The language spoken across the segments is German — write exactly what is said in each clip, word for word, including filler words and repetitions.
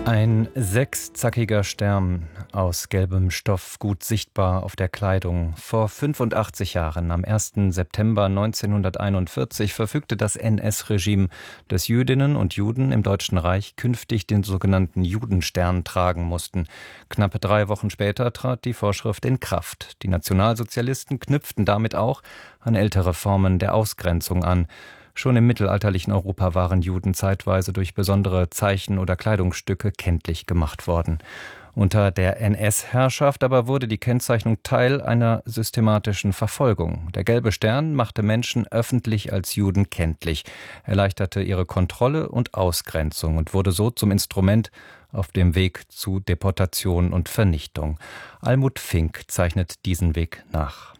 Ein sechszackiger Stern aus gelbem Stoff, gut sichtbar auf der Kleidung. Vor fünfundachtzig Jahren, am ersten September neunzehnhunderteinundvierzig, verfügte das N S-Regime, dass Jüdinnen und Juden im Deutschen Reich künftig den sogenannten Judenstern tragen mussten. Knappe drei Wochen später trat die Vorschrift in Kraft. Die Nationalsozialisten knüpften damit auch an ältere Formen der Ausgrenzung an. Schon im mittelalterlichen Europa waren Juden zeitweise durch besondere Zeichen oder Kleidungsstücke kenntlich gemacht worden. Unter der N S-Herrschaft aber wurde die Kennzeichnung Teil einer systematischen Verfolgung. Der gelbe Stern machte Menschen öffentlich als Juden kenntlich, erleichterte ihre Kontrolle und Ausgrenzung und wurde so zum Instrument auf dem Weg zu Deportation und Vernichtung. Almut Fink zeichnet diesen Weg nach.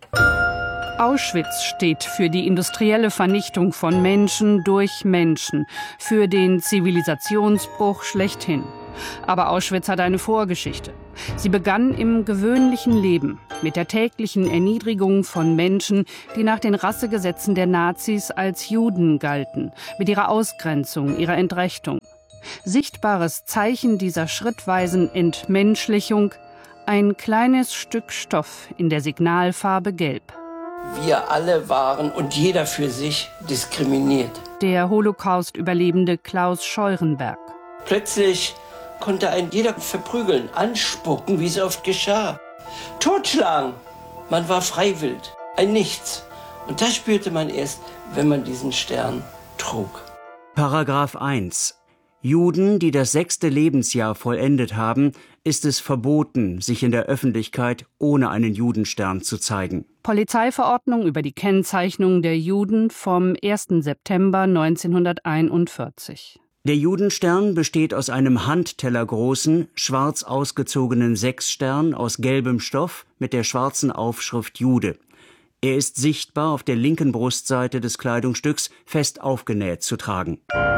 Auschwitz steht für die industrielle Vernichtung von Menschen durch Menschen, für den Zivilisationsbruch schlechthin. Aber Auschwitz hat eine Vorgeschichte. Sie begann im gewöhnlichen Leben, mit der täglichen Erniedrigung von Menschen, die nach den Rassegesetzen der Nazis als Juden galten, mit ihrer Ausgrenzung, ihrer Entrechtung. Sichtbares Zeichen dieser schrittweisen Entmenschlichung: ein kleines Stück Stoff in der Signalfarbe Gelb. Wir alle waren und jeder für sich diskriminiert. Der Holocaust-Überlebende Klaus Scheurenberg. Plötzlich konnte ein jeder verprügeln, anspucken, wie es oft geschah. Totschlagen. Man war freiwillig, ein Nichts. Und das spürte man erst, wenn man diesen Stern trug. Paragraph eins. Juden, die das sechste Lebensjahr vollendet haben, ist es verboten, sich in der Öffentlichkeit ohne einen Judenstern zu zeigen. Polizeiverordnung über die Kennzeichnung der Juden vom ersten September neunzehnhunderteinundvierzig. Der Judenstern besteht aus einem handtellergroßen, schwarz ausgezogenen Sechsstern aus gelbem Stoff mit der schwarzen Aufschrift Jude. Er ist sichtbar auf der linken Brustseite des Kleidungsstücks fest aufgenäht zu tragen.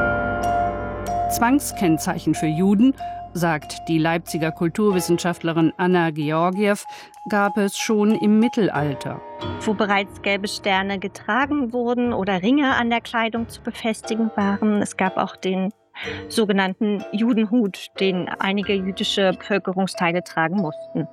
Zwangskennzeichen für Juden, sagt die Leipziger Kulturwissenschaftlerin Anna Georgiew, gab es schon im Mittelalter. Wo bereits gelbe Sterne getragen wurden oder Ringe an der Kleidung zu befestigen waren. Es gab auch den sogenannten Judenhut, den einige jüdische Bevölkerungsteile tragen mussten.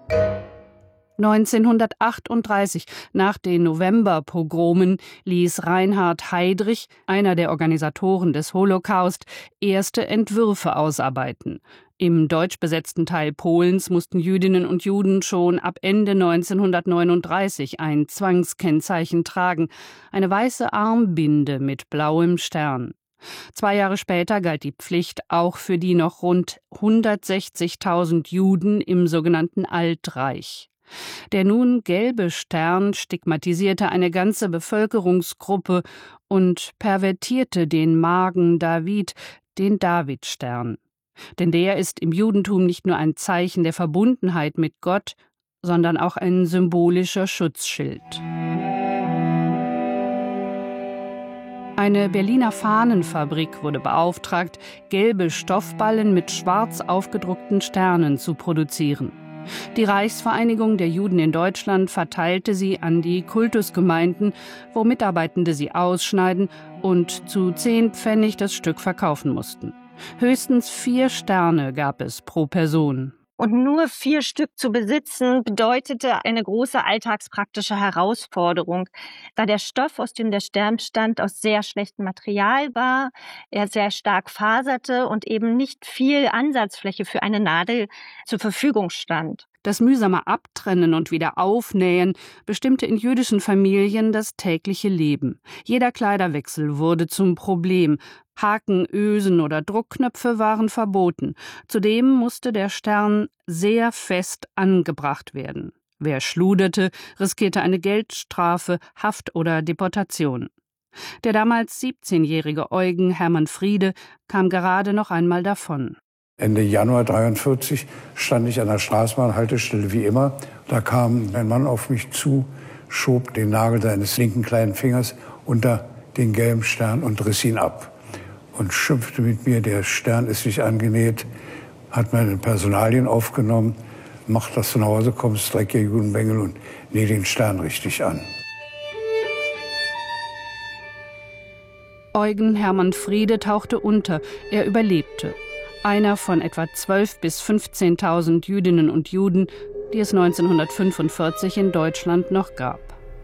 neunzehnhundertachtunddreißig, nach den Novemberpogromen, ließ Reinhard Heydrich, einer der Organisatoren des Holocaust, erste Entwürfe ausarbeiten. Im deutsch besetzten Teil Polens mussten Jüdinnen und Juden schon ab Ende neunzehnhundertneununddreißig ein Zwangskennzeichen tragen, eine weiße Armbinde mit blauem Stern. Zwei Jahre später galt die Pflicht auch für die noch rund hundertsechzigtausend Juden im sogenannten Altreich. Der nun gelbe Stern stigmatisierte eine ganze Bevölkerungsgruppe und pervertierte den Magen David, den Davidstern. Denn der ist im Judentum nicht nur ein Zeichen der Verbundenheit mit Gott, sondern auch ein symbolischer Schutzschild. Eine Berliner Fahnenfabrik wurde beauftragt, gelbe Stoffballen mit schwarz aufgedruckten Sternen zu produzieren. Die Reichsvereinigung der Juden in Deutschland verteilte sie an die Kultusgemeinden, wo Mitarbeitende sie ausschneiden und zu zehn Pfennig das Stück verkaufen mussten. Höchstens vier Sterne gab es pro Person. Und nur vier Stück zu besitzen, bedeutete eine große alltagspraktische Herausforderung, da der Stoff, aus dem der Stern bestand, aus sehr schlechtem Material war, er sehr stark faserte und eben nicht viel Ansatzfläche für eine Nadel zur Verfügung stand. Das mühsame Abtrennen und Wiederaufnähen bestimmte in jüdischen Familien das tägliche Leben. Jeder Kleiderwechsel wurde zum Problem. Haken, Ösen oder Druckknöpfe waren verboten. Zudem musste der Stern sehr fest angebracht werden. Wer schluderte, riskierte eine Geldstrafe, Haft oder Deportation. Der damals siebzehnjährige Eugen Hermann Friede kam gerade noch einmal davon. Ende Januar dreiundvierzig stand ich an der Straßenbahnhaltestelle wie immer. Da kam ein Mann auf mich zu, schob den Nagel seines linken kleinen Fingers unter den gelben Stern und riss ihn ab. Und schimpfte mit mir, der Stern ist nicht angenäht, hat meine Personalien aufgenommen, mach, dass du nach Hause kommst, dreckiger Judenbengel und näh den Stern richtig an. Eugen Hermann Friede tauchte unter, er überlebte. einer von etwa zwölftausend bis fünfzehntausend Jüdinnen und Juden, die es neunzehnhundertfünfundvierzig in Deutschland noch gab.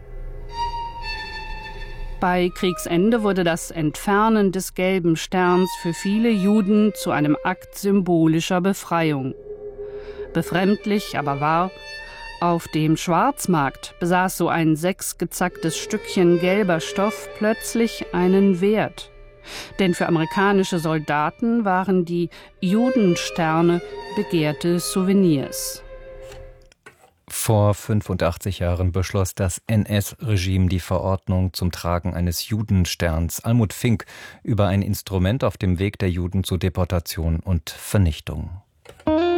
Bei Kriegsende wurde das Entfernen des gelben Sterns für viele Juden zu einem Akt symbolischer Befreiung. Befremdlich, aber wahr: Auf dem Schwarzmarkt besaß so ein sechsgezacktes Stückchen gelber Stoff plötzlich einen Wert. Denn für amerikanische Soldaten waren die Judensterne begehrte Souvenirs. Vor fünfundachtzig Jahren beschloss das N S-Regime die Verordnung zum Tragen eines Judensterns. Almut Fink über ein Instrument auf dem Weg der Juden zur Deportation und Vernichtung.